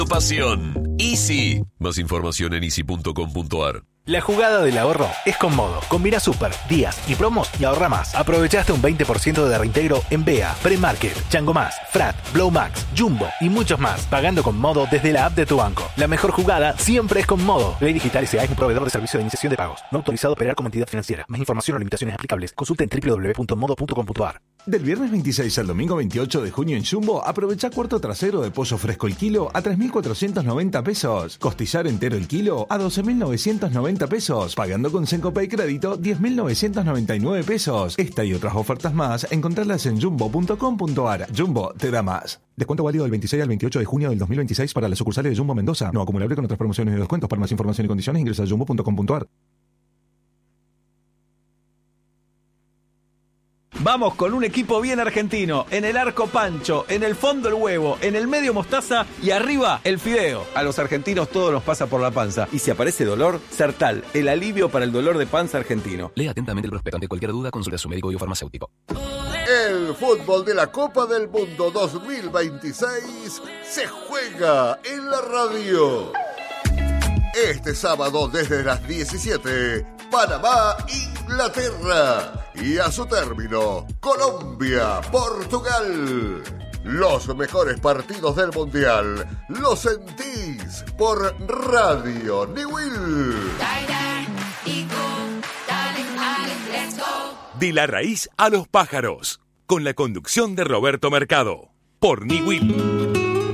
Pasión. Easy. Más información en easy.com.ar. La jugada del ahorro es con Modo. Combina super, días y promos y ahorra más. Aprovechaste un 20% de reintegro en BEA, Premarket, Chango Más, Frat, Blow Max, Jumbo y muchos más. Pagando con Modo desde la app de tu banco. La mejor jugada siempre es con Modo. Ley Digital S.A. es un proveedor de servicio de iniciación de pagos. No autorizado a operar como entidad financiera. Más información o limitaciones aplicables. Consulta en www.modo.com.ar. Del viernes 26 al domingo 28 de junio en Jumbo, aprovecha cuarto trasero de pollo fresco el kilo a 3.490 pesos. Costillar entero el kilo a 12.990 pesos. Pagando con Sencopay Crédito 10.999 pesos. Esta y otras ofertas más, encontrarlas en jumbo.com.ar. Jumbo te da más. Descuento válido del 26 al 28 de junio del 2026 para las sucursales de Jumbo Mendoza. No acumulable con otras promociones y descuentos. Para más información y condiciones ingresa a jumbo.com.ar. Vamos con un equipo bien argentino. En el arco Pancho, en el fondo el huevo, en el medio mostaza y arriba el fideo. A los argentinos todo nos pasa por la panza. Y si aparece dolor, Sertal, el alivio para el dolor de panza argentino. Lea atentamente el prospecto. Ante cualquier duda, consulte a su médico y o farmacéutico. El fútbol de la Copa del Mundo 2026 se juega en la radio. Este sábado desde las 17, Panamá, Inglaterra. Y a su término, Colombia, Portugal. Los mejores partidos del Mundial los sentís por Radio Niwil. De la raíz a los pájaros. Con la conducción de Roberto Mercado. Por Niwil.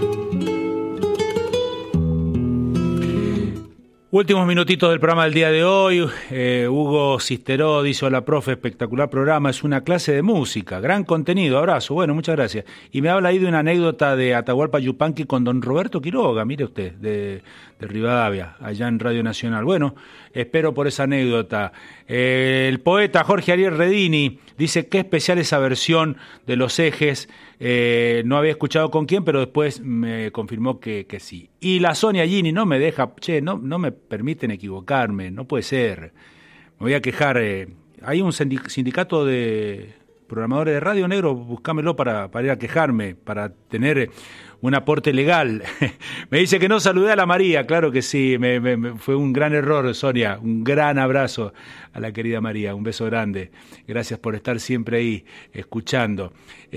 Últimos minutitos del programa del día de hoy. Hugo Sisteró dice: hola profe, espectacular programa, es una clase de música, gran contenido, abrazo. Bueno, muchas gracias. Y me habla ahí de una anécdota de Atahualpa Yupanqui con don Roberto Quiroga, mire usted, de Rivadavia, allá en Radio Nacional. Bueno, espero por esa anécdota. El poeta Jorge Ariel Redini dice: qué especial esa versión de Los Ejes. No había escuchado con quién, pero después me confirmó que sí. Y la Sonia Gini no me deja, no me permiten equivocarme, no puede ser. Me voy a quejar. Hay un sindicato de programadores de radio, negro, búscamelo para ir a quejarme, para tener un aporte legal. Me dice que no saludé a la María, claro que sí, fue un gran error, Sonia, un gran abrazo a la querida María, un beso grande, gracias por estar siempre ahí, escuchando.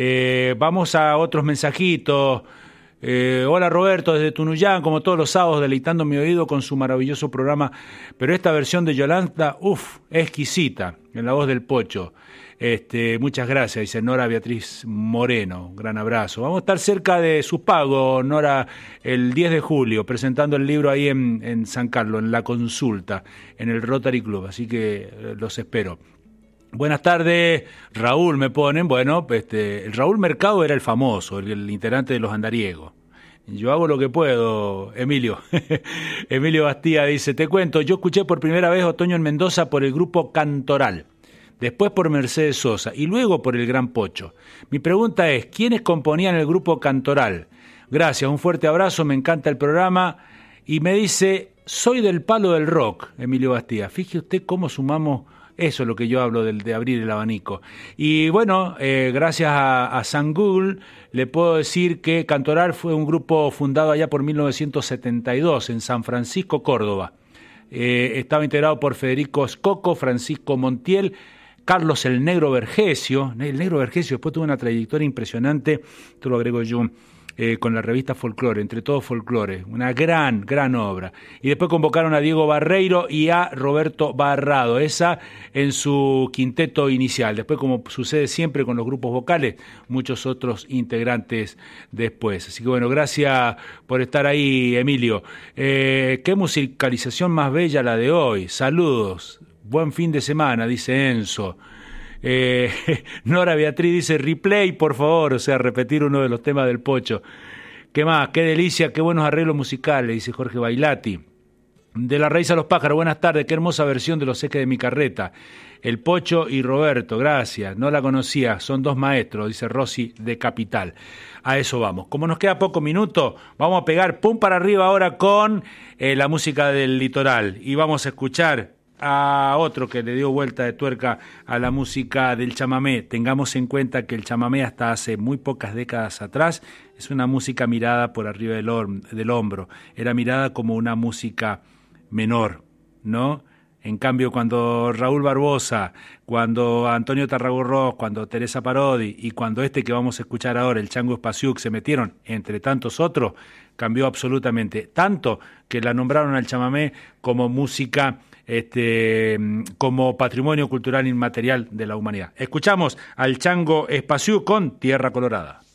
Vamos a otros mensajitos. Hola Roberto, desde Tunuyán, como todos los sábados, deleitando mi oído con su maravilloso programa, pero esta versión de Yolanda, exquisita, en la voz del Pocho. Muchas gracias, dice Nora Beatriz Moreno, un gran abrazo. Vamos a estar cerca de su pago, Nora, el 10 de julio, presentando el libro ahí en San Carlos, en La Consulta, en el Rotary Club, así que los espero. Buenas tardes, Raúl me ponen. Bueno, el Raúl Mercado era el famoso, el integrante de Los Andariegos. Yo hago lo que puedo, Emilio. Emilio Bastía dice: te cuento, yo escuché por primera vez Otoño en Mendoza por el grupo Cantoral, después por Mercedes Sosa y luego por el Gran Pocho. Mi pregunta es: ¿quiénes componían el grupo Cantoral? Gracias, un fuerte abrazo, me encanta el programa. Y me dice: soy del palo del rock, Emilio Bastía. Fíjese usted cómo sumamos. Eso es lo que yo hablo de abrir el abanico. Y bueno, gracias a San Google, le puedo decir que Cantoral fue un grupo fundado allá por 1972 en San Francisco, Córdoba. Estaba integrado por Federico Scocco, Francisco Montiel, Carlos el Negro Vergesio. El Negro Vergesio después tuvo una trayectoria impresionante, esto lo agrego yo, con la revista Folclore, Entre Todos Folclore, una gran obra. Y después convocaron a Diego Barreiro y a Roberto Barrado, esa en su quinteto inicial. Después, como sucede siempre con los grupos vocales, muchos otros integrantes después. Así que bueno, gracias por estar ahí, Emilio. Qué musicalización más bella la de hoy. Saludos. Buen fin de semana, dice Enzo. Nora Beatriz dice: replay, por favor, o sea, repetir uno de los temas del Pocho. ¿Qué más? Qué delicia, qué buenos arreglos musicales, dice Jorge Bailati. De la raíz a los pájaros, buenas tardes, qué hermosa versión de Los Ejes de mi carreta. El Pocho y Roberto, gracias, no la conocía, son dos maestros, dice Rosy de Capital. A eso vamos. Como nos queda poco minuto, vamos a pegar pum para arriba ahora con la música del litoral y vamos a escuchar a otro que le dio vuelta de tuerca a la música del chamamé. Tengamos en cuenta que el chamamé hasta hace muy pocas décadas atrás es una música mirada por arriba del hombro. Era mirada como una música menor, ¿no? En cambio, cuando Raúl Barbosa, cuando Antonio Tarragorros, cuando Teresa Parodi y cuando este que vamos a escuchar ahora, el Chango Espasiuk, se metieron, entre tantos otros, cambió absolutamente. Tanto que la nombraron al chamamé como música, como patrimonio cultural inmaterial de la humanidad. Escuchamos al Chango Espasiuk con Tierra Colorada.